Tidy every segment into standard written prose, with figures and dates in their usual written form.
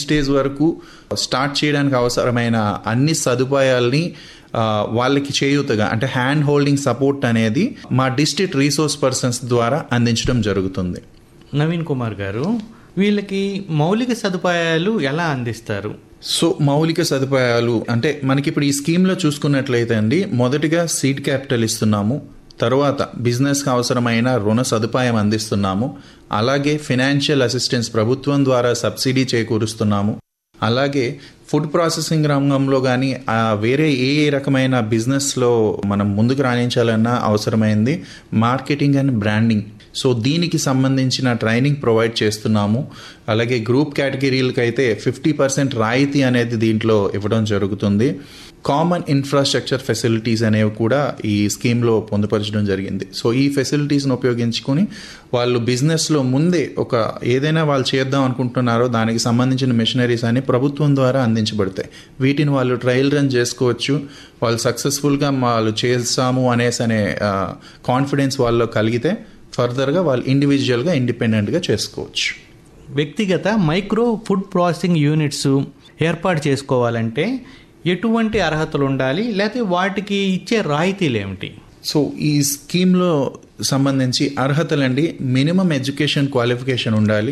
Stage వరకు start చేయడానికి అవసరమైన అన్ని సదుపాయాల్ని వాళ్ళకి చేయూతగా అంటే హ్యాండ్ హోల్డింగ్ సపోర్ట్ అనేది మా డిస్ట్రిక్ట్ రీసోర్స్ పర్సన్స్ ద్వారా అందించడం జరుగుతుంది. నవీన్ కుమార్ గారు, వీళ్ళకి మౌలిక సదుపాయాలు ఎలా అందిస్తారు? సో మౌలిక సదుపాయాలు అంటే మనకి ఇప్పుడు ఈ స్కీమ్లో చూసుకున్నట్లయితే అండి, మొదటిగా సీడ్ క్యాపిటల్ ఇస్తున్నాము, తర్వాత బిజినెస్కి అవసరమైన రుణ సదుపాయం అందిస్తున్నాము, అలాగే ఫైనాన్షియల్ అసిస్టెన్స్ ప్రభుత్వం ద్వారా సబ్సిడీ చేకూరుస్తున్నాము, అలాగే ఫుడ్ ప్రాసెసింగ్ రంగంలో కానీ వేరే ఏ రకమైన బిజినెస్లో మనం ముందుకు రాణించాలన్నా అవసరమైంది మార్కెటింగ్ అండ్ బ్రాండింగ్. సో దీనికి సంబంధించిన ట్రైనింగ్ ప్రొవైడ్ చేస్తున్నాము. అలాగే గ్రూప్ కేటగిరీలకు అయితే 50% రాయితీ అనేది దీంట్లో ఇవ్వడం జరుగుతుంది. కామన్ ఇన్ఫ్రాస్ట్రక్చర్ ఫెసిలిటీస్ అనేవి కూడా ఈ స్కీమ్లో పొందుపరచడం జరిగింది. సో ఈ ఫెసిలిటీస్ని ఉపయోగించుకొని వాళ్ళు బిజినెస్లో ముందే ఏదైనా వాళ్ళు చేద్దాం అనుకుంటున్నారో దానికి సంబంధించిన మెషినరీస్ అని ప్రభుత్వం ద్వారా అందించబడతాయి. వీటిని వాళ్ళు ట్రయల్ రన్ చేసుకోవచ్చు. వాళ్ళు సక్సెస్ఫుల్గా వాళ్ళు చేస్తాము అనే కాన్ఫిడెన్స్ వాళ్ళలో కలిగితే ఫర్దర్గా వాళ్ళు ఇండివిజువల్గా ఇండిపెండెంట్గా చేసుకోవచ్చు. వ్యక్తిగత మైక్రో ఫుడ్ ప్రాసెసింగ్ యూనిట్స్ ఏర్పాటు చేసుకోవాలంటే ఎటువంటి అర్హతలు ఉండాలి, లేకపోతే వాటికి ఇచ్చే రాయితీలు ఏమిటి? సో ఈ స్కీమ్లో సంబంధించి అర్హతలండి, మినిమం ఎడ్యుకేషన్ క్వాలిఫికేషన్ ఉండాలి,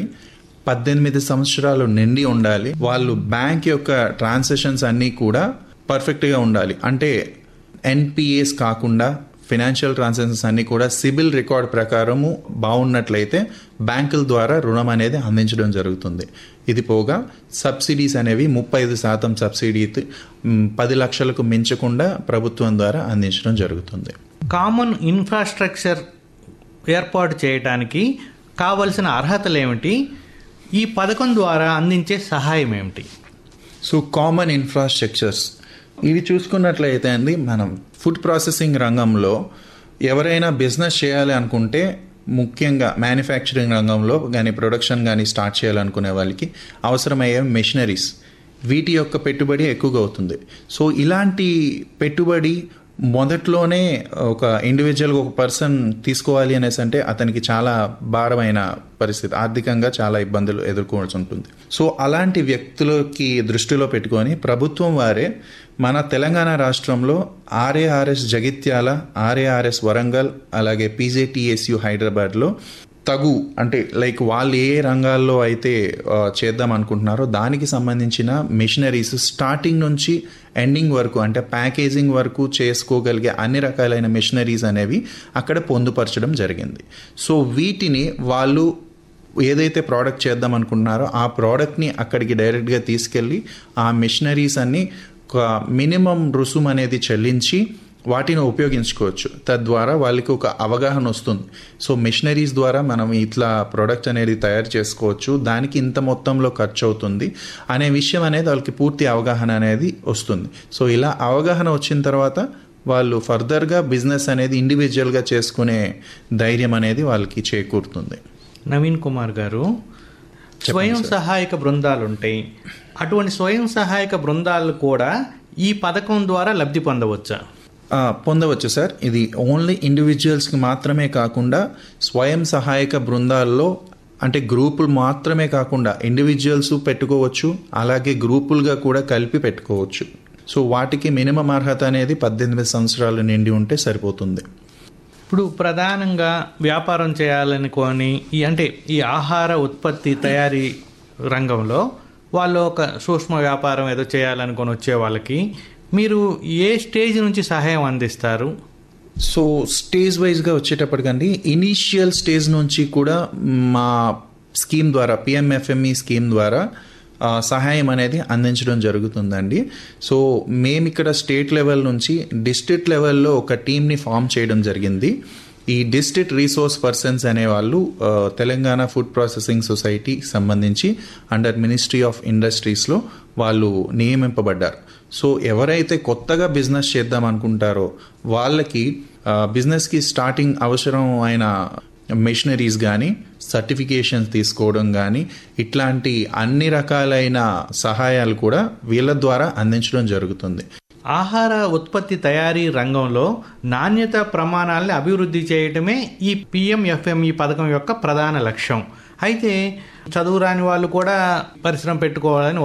18 సంవత్సరాలు నిండి ఉండాలి, వాళ్ళు బ్యాంక్ యొక్క ట్రాన్సాక్షన్స్ అన్నీ కూడా పర్ఫెక్ట్గా ఉండాలి. అంటే ఎన్పిఎస్ కాకుండా ఫైనాన్షియల్ ట్రాన్సాక్షన్స్ అన్నీ కూడా సిబిల్ రికార్డ్ ప్రకారము బాగున్నట్లయితే బ్యాంకుల ద్వారా రుణం అనేది అందించడం జరుగుతుంది. ఇది పోగా సబ్సిడీస్ అనేవి 35% సబ్సిడీ 10 లక్షలకు మించకుండా ప్రభుత్వం ద్వారా అందించడం జరుగుతుంది. కామన్ ఇన్ఫ్రాస్ట్రక్చర్ ఏర్పాటు చేయడానికి కావలసిన అర్హతలు ఏమిటి? ఈ పథకం ద్వారా అందించే సహాయం ఏమిటి? సో కామన్ ఇన్ఫ్రాస్ట్రక్చర్స్ ఇవి చూసుకున్నట్లయితే అండి, మనం ఫుడ్ ప్రాసెసింగ్ రంగంలో ఎవరైనా బిజినెస్ చేయాలి అనుకుంటే, ముఖ్యంగా మ్యానుఫ్యాక్చరింగ్ రంగంలో కానీ ప్రొడక్షన్ కానీ స్టార్ట్ చేయాలనుకునే వాళ్ళకి అవసరమయ్యే మెషినరీస్, వీటి యొక్క పెట్టుబడి ఎక్కువగా అవుతుంది. సో ఇలాంటి పెట్టుబడి మొదట్లోనే ఒక ఇండివిజువల్గా ఒక పర్సన్ తీసుకోవాలి అనేసి అంటే అతనికి చాలా భారమైన పరిస్థితి, ఆర్థికంగా చాలా ఇబ్బందులు ఎదుర్కోవాల్సి ఉంటుంది. సో అలాంటి వ్యక్తులకి దృష్టిలో పెట్టుకొని ప్రభుత్వం వారే మన తెలంగాణ రాష్ట్రంలో ఆర్ఏఆర్ఎస్ జగిత్యాల, ఆర్ఏఆర్ఎస్ వరంగల్, అలాగే పీజేటీఎస్యు హైదరాబాద్లో అంటే వాళ్ళు ఏ రంగాల్లో అయితే చేద్దాం అనుకుంటున్నారో దానికి సంబంధించిన మిషనరీస్ స్టార్టింగ్ నుంచి ఎండింగ్ వరకు అంటే ప్యాకేజింగ్ వరకు చేసుకోగలిగే అన్ని రకాలైన మిషనరీస్ అనేవి అక్కడ పొందుపరచడం జరిగింది. సో వీటిని వాళ్ళు ఏదైతే ప్రోడక్ట్ చేద్దాం అనుకుంటున్నారో ఆ ప్రోడక్ట్ని అక్కడికి డైరెక్ట్గా తీసుకెళ్ళి ఆ మిషనరీస్ అన్ని మినిమం రుసుము అనేది చెల్లించి వాటిని ఉపయోగించుకోవచ్చు. తద్వారా వాళ్ళకి ఒక అవగాహన వస్తుంది. సో మిషనరీస్ ద్వారా మనం ఇట్లా ప్రోడక్ట్ అనేది తయారు చేసుకోవచ్చు, దానికి ఇంత మొత్తంలో ఖర్చు అవుతుంది అనే విషయం అనేది వాళ్ళకి పూర్తి అవగాహన అనేది వస్తుంది. సో ఇలా అవగాహన వచ్చిన తర్వాత వాళ్ళు ఫర్దర్గా బిజినెస్ అనేది ఇండివిజువల్గా చేసుకునే ధైర్యం అనేది వాళ్ళకి చేకూరుతుంది. నవీన్ కుమార్ గారు, స్వయం సహాయక బృందాలు ఉంటాయి. అటువంటి స్వయం సహాయక బృందాలు కూడా ఈ పథకం ద్వారా లబ్ధి పొందవచ్చా? పొందవచ్చు సార్. ఇది ఓన్లీ ఇండివిజువల్స్కి మాత్రమే కాకుండా స్వయం సహాయక బృందాల్లో అంటే గ్రూపులు మాత్రమే కాకుండా ఇండివిజువల్స్ పెట్టుకోవచ్చు, అలాగే గ్రూపులుగా కూడా కలిపి పెట్టుకోవచ్చు. సో వాటికి మినిమం అర్హత అనేది 18 సంవత్సరాలు నిండి ఉంటే సరిపోతుంది. ఇప్పుడు ప్రధానంగా వ్యాపారం చేయాలనుకొని ఈ ఆహార ఉత్పత్తి తయారీ రంగంలో వాళ్ళు ఒక సూక్ష్మ వ్యాపారం ఏదో చేయాలనుకొని వచ్చే వాళ్ళకి మీరు ఏ స్టేజ్ నుంచి సహాయం అందిస్తారు? సో స్టేజ్ వైజ్గా వచ్చేటప్పటికండి ఇనీషియల్ స్టేజ్ నుంచి కూడా మా స్కీమ్ ద్వారా పిఎంఎఫ్ఎంఈ స్కీమ్ ద్వారా సహాయం అనేది అందించడం జరుగుతుందండి. సో మేము ఇక్కడ స్టేట్ లెవెల్ నుంచి డిస్ట్రిక్ట్ లెవెల్లో ఒక టీమ్ని ఫామ్ చేయడం జరిగింది. ఈ డిస్ట్రిక్ట్ రీసోర్స్ పర్సన్స్ అనేవాళ్ళు తెలంగాణ ఫుడ్ ప్రాసెసింగ్ సొసైటీకి సంబంధించి అండర్ మినిస్ట్రీ ఆఫ్ ఇండస్ట్రీస్లో వాళ్ళు నియమింపబడ్డారు. సో ఎవరైతే కొత్తగా బిజినెస్ చేద్దాం అనుకుంటారో వాళ్ళకి బిజినెస్కి స్టార్టింగ్ అవసరం అయిన మెషినరీస్ కానీ సర్టిఫికేషన్స్ తీసుకోవడం కానీ ఇట్లాంటి అన్ని రకాలైన సహాయాలు కూడా వీళ్ళ ద్వారా అందించడం జరుగుతుంది. ఆహార ఉత్పత్తి తయారీ రంగంలో నాణ్యత ప్రమాణాలను అభివృద్ధి చేయటమే ఈ పిఎంఎఫ్ఎంఈ పథకం యొక్క ప్రధాన లక్ష్యం. అయితే చదువు రాని వాళ్ళు కూడా పరిశ్రమ పెట్టుకోవాలని